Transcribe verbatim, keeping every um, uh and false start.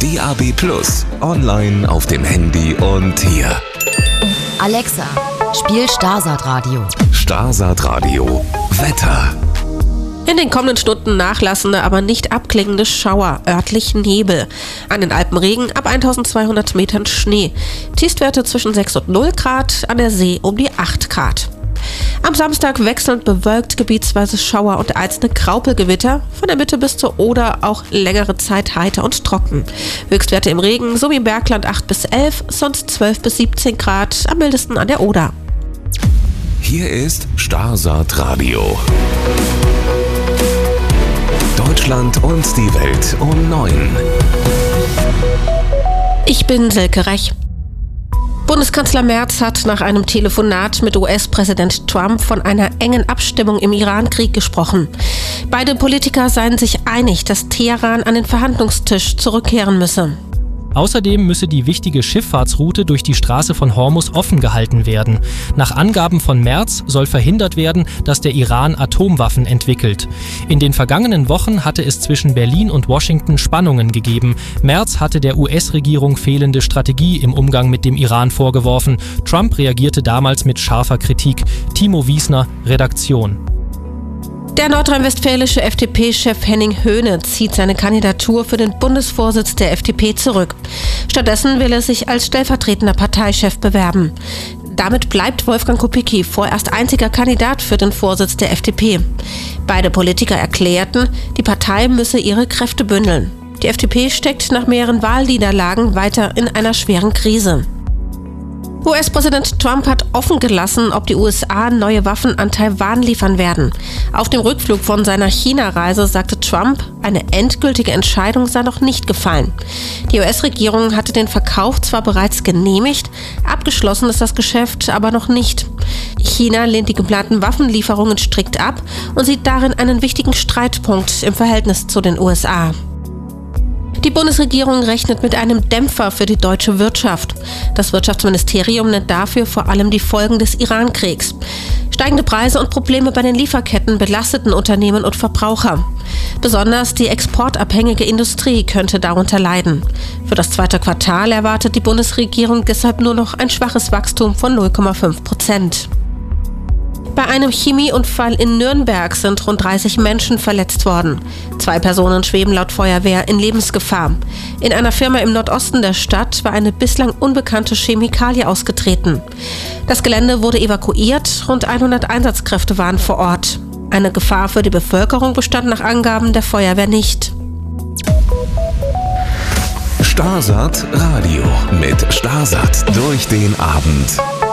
D A B plus, online auf dem Handy und hier. Alexa, spiel Starsat Radio. Starsat Radio Wetter. In den kommenden Stunden nachlassende, aber nicht abklingende Schauer, örtlich Nebel. An den Alpen Regen, ab eintausendzweihundert Metern Schnee. Tiefstwerte zwischen sechs und null Grad, an der See um die acht Grad. Am Samstag wechselnd bewölkt, gebietsweise Schauer und einzelne Graupelgewitter. Von der Mitte bis zur Oder auch längere Zeit heiter und trocken. Höchstwerte im Regen sowie im Bergland acht bis elf, sonst zwölf bis siebzehn Grad, am mildesten an der Oder. Hier ist Starsat Radio. Deutschland und die Welt um neun. Ich bin Silke Rech. Bundeskanzler Merz hat nach einem Telefonat mit U S-Präsident Trump von einer engen Abstimmung im Iran-Krieg gesprochen. Beide Politiker seien sich einig, dass Teheran an den Verhandlungstisch zurückkehren müsse. Außerdem müsse die wichtige Schifffahrtsroute durch die Straße von Hormuz offen gehalten werden. Nach Angaben von Merz soll verhindert werden, dass der Iran Atomwaffen entwickelt. In den vergangenen Wochen hatte es zwischen Berlin und Washington Spannungen gegeben. Merz hatte der U S-Regierung fehlende Strategie im Umgang mit dem Iran vorgeworfen. Trump reagierte damals mit scharfer Kritik. Timo Wiesner, Redaktion. Der nordrhein-westfälische F D P-Chef Henning Höhne zieht seine Kandidatur für den Bundesvorsitz der F D P zurück. Stattdessen will er sich als stellvertretender Parteichef bewerben. Damit bleibt Wolfgang Kubicki vorerst einziger Kandidat für den Vorsitz der F D P. Beide Politiker erklärten, die Partei müsse ihre Kräfte bündeln. Die F D P steckt nach mehreren Wahlniederlagen weiter in einer schweren Krise. U S-Präsident Trump hat offen gelassen, ob die U S A neue Waffen an Taiwan liefern werden. Auf dem Rückflug von seiner China-Reise sagte Trump, eine endgültige Entscheidung sei noch nicht gefallen. Die U S-Regierung hatte den Verkauf zwar bereits genehmigt, abgeschlossen ist das Geschäft aber noch nicht. China lehnt die geplanten Waffenlieferungen strikt ab und sieht darin einen wichtigen Streitpunkt im Verhältnis zu den U S A. Die Bundesregierung rechnet mit einem Dämpfer für die deutsche Wirtschaft. Das Wirtschaftsministerium nennt dafür vor allem die Folgen des Iran-Kriegs. Steigende Preise und Probleme bei den Lieferketten belasteten Unternehmen und Verbraucher. Besonders die exportabhängige Industrie könnte darunter leiden. Für das zweite Quartal erwartet die Bundesregierung deshalb nur noch ein schwaches Wachstum von null Komma fünf Prozent. Bei einem Chemieunfall in Nürnberg sind rund dreißig Menschen verletzt worden. Zwei Personen schweben laut Feuerwehr in Lebensgefahr. In einer Firma im Nordosten der Stadt war eine bislang unbekannte Chemikalie ausgetreten. Das Gelände wurde evakuiert, rund hundert Einsatzkräfte waren vor Ort. Eine Gefahr für die Bevölkerung bestand nach Angaben der Feuerwehr nicht. Starsat Radio mit Starsat durch den Abend.